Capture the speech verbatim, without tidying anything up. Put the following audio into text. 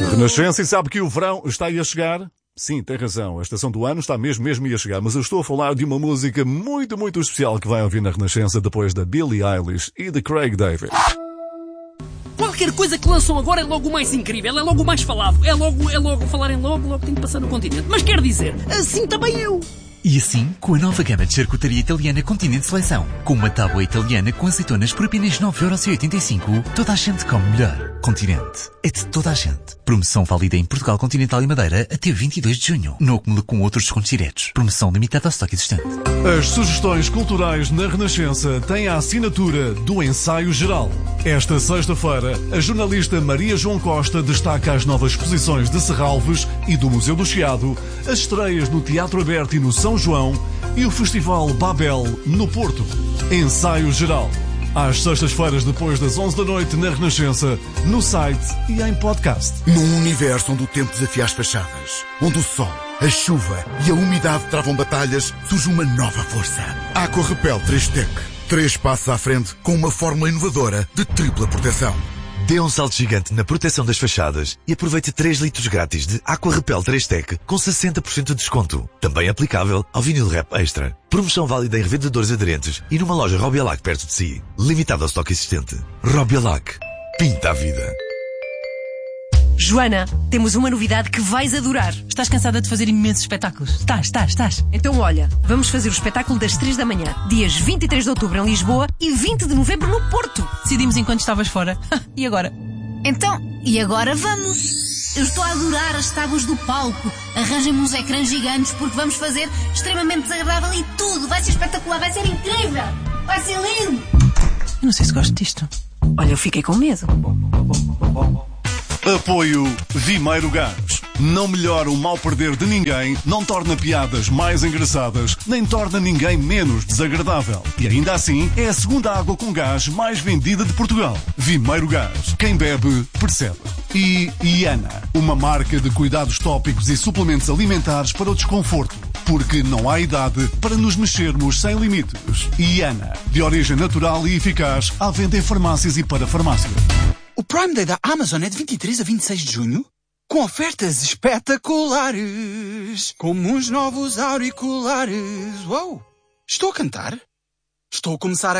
Renascença, e sabe que o verão está aí a chegar? Sim, tem razão, a estação do ano está mesmo mesmo aí a chegar, mas eu estou a falar de uma música muito, muito especial que vai ouvir na Renascença depois da Billie Eilish e de Craig David. Qualquer coisa que lançam agora é logo o mais incrível, é logo o mais falado, é logo, é logo falarem logo, logo tem que passar no continente. Mas quer dizer, assim também eu. E assim, com a nova gama de charcutaria italiana Continente Seleção, com uma tábua italiana com azeitonas por apenas nove euros e oitenta e cinco, toda a gente come melhor. Continente. É de toda a gente. Promoção válida em Portugal Continental e Madeira até vinte e dois de junho. No acúmulo com outros descontos diretos. Promoção limitada ao estoque existente. As sugestões culturais na Renascença têm a assinatura do Ensaio Geral. Esta sexta-feira, a jornalista Maria João Costa destaca as novas exposições de Serralves e do Museu do Chiado, as estreias no Teatro Aberto e no São João e o Festival Babel no Porto. Ensaio Geral. Às sextas-feiras depois das onze da noite na Renascença, no site e em podcast. Num universo onde o tempo desafia as fachadas, onde o sol, a chuva e a umidade travam batalhas, surge uma nova força. Aqua Repel três Tech. Três passos à frente com uma fórmula inovadora de tripla proteção. Dê um salto gigante na proteção das fachadas e aproveite três litros grátis de Aqua Repel três Tech com sessenta por cento de desconto. Também aplicável ao vinil Rap Extra. Promoção válida em revendedores aderentes e numa loja Robialac perto de si. Limitado ao estoque existente. Robialac. Pinta a vida. Joana, temos uma novidade que vais adorar. Estás cansada de fazer imensos espetáculos? Estás, estás, estás. Então olha, vamos fazer o espetáculo das três da manhã, dias vinte e três de outubro em Lisboa e vinte de novembro no Porto. Decidimos enquanto estavas fora. E agora? Então, e agora vamos? Eu estou a adorar as tábuas do palco. Arranjem-me uns ecrãs gigantes porque vamos fazer extremamente desagradável e tudo. Vai ser espetacular, vai ser incrível. Vai ser lindo. Eu não sei se gosto disto. Olha, eu fiquei com medo. Apoio Vimeiro Gás. Não melhora o mal perder de ninguém, não torna piadas mais engraçadas, nem torna ninguém menos desagradável. E ainda assim, é a segunda água com gás mais vendida de Portugal. Vimeiro Gás. Quem bebe, percebe. E Iana, uma marca de cuidados tópicos e suplementos alimentares para o desconforto. Porque não há idade para nos mexermos sem limites. Iana, de origem natural e eficaz, à venda em farmácias e para farmácias. O Prime Day da Amazon é de vinte e três a vinte e seis de junho, com ofertas espetaculares, como uns novos auriculares. Uou! Estou a cantar? Estou a começar a